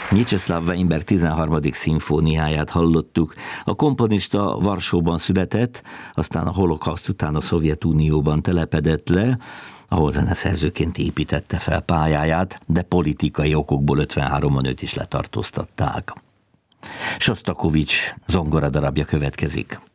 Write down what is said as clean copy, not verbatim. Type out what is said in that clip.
Mieczysław Weinberg 13. szimfóniáját hallottuk. A komponista Varsóban született, aztán a holokauszt után a Szovjetunióban telepedett le, ahol zeneszerzőként építette fel pályáját, de politikai okokból 53-ban őt is letartóztatták. Sosztakovics zongoradarabja következik.